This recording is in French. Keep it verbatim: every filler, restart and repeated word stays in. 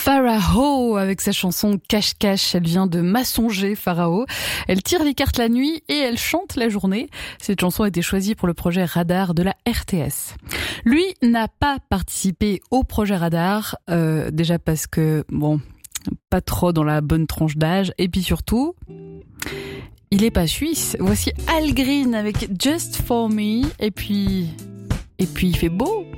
Pharao avec sa chanson Cache-Cache. Elle vient de Massonger, Pharao. Elle tire les cartes la nuit et elle chante la journée. Cette chanson a été choisie pour le projet Radar de la R T S. Lui n'a pas participé au projet Radar, euh, déjà parce que, bon, pas trop dans la bonne tranche d'âge. Et puis surtout, il est pas suisse. Voici Al Green avec Just For Me. Et puis, et puis il fait beau.